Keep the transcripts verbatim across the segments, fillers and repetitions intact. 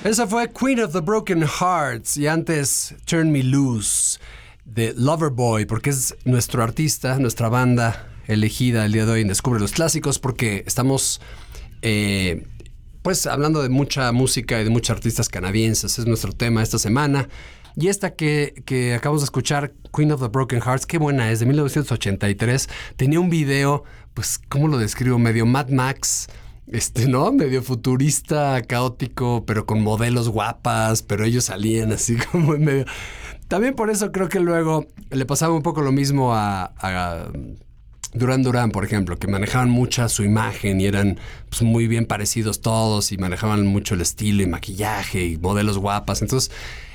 Esa fue Queen of the Broken Hearts y antes Turn Me Loose de Loverboy, porque es nuestro artista, nuestra banda elegida el día de hoy en Descubre los Clásicos, porque estamos eh, pues hablando de mucha música y de muchos artistas canadienses. Es nuestro tema esta semana. Y esta que, que acabamos de escuchar, Queen of the Broken Hearts, qué buena es, de mil novecientos ochenta y tres. Tenía un video, pues, ¿cómo lo describo? Medio Mad Max, este, ¿no? Medio futurista, caótico, pero con modelos guapas, pero ellos salían así como en medio... También por eso creo que luego le pasaba un poco lo mismo a... a Duran Duran, por ejemplo, que manejaban mucha su imagen y eran pues, muy bien parecidos todos y manejaban mucho el estilo y maquillaje y modelos guapas. Entonces,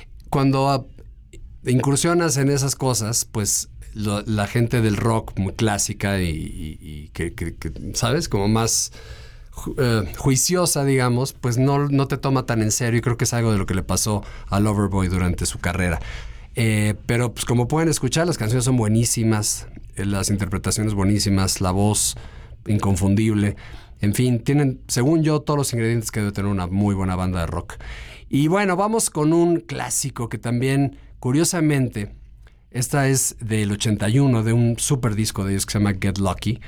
cuando incursionas en esas cosas, pues lo, la gente del rock muy clásica y, y, y que, que, que, ¿sabes? Como más uh, juiciosa, digamos, pues no, no te toma tan en serio y creo que es algo de lo que le pasó a Loverboy durante su carrera. Eh, pero pues como pueden escuchar, las canciones son buenísimas, eh, las interpretaciones buenísimas, la voz inconfundible. En fin, tienen, según yo, todos los ingredientes que debe tener una muy buena banda de rock. Y bueno, vamos con un clásico que también, curiosamente, esta es del ochenta y uno, de un super disco de ellos que se llama Get Lucky.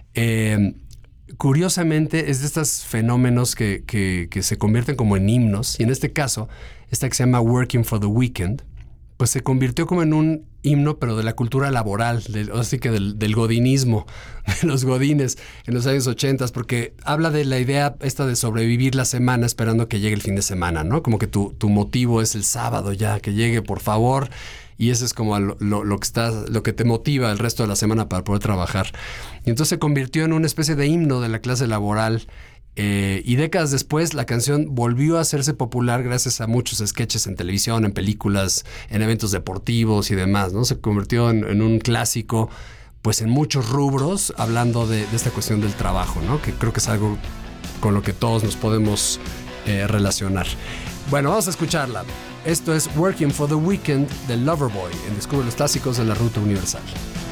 Eh, curiosamente, es de estos fenómenos que, que, que se convierten como en himnos. Y en este caso, esta que se llama Working for the Weekend, pues se convirtió como en un himno, pero de la cultura laboral, del, así que del, del godinismo, de los godines en los años ochentas, porque habla de la idea esta de sobrevivir la semana esperando que llegue el fin de semana, ¿no? Como que tu, tu motivo es el sábado ya, que llegue, por favor, y eso es como lo, lo, lo, que está, lo que te motiva el resto de la semana para poder trabajar. Y entonces se convirtió en una especie de himno de la clase laboral. Eh, y décadas después la canción volvió a hacerse popular gracias a muchos sketches en televisión, en películas, en eventos deportivos y demás, ¿no? Se convirtió en, en un clásico, pues en muchos rubros, hablando de, de esta cuestión del trabajo, ¿no? Que creo que es algo con lo que todos nos podemos eh, relacionar. Bueno, vamos a escucharla. Esto es Working for the Weekend de Loverboy en Descubre los Clásicos de la Ruta Universal.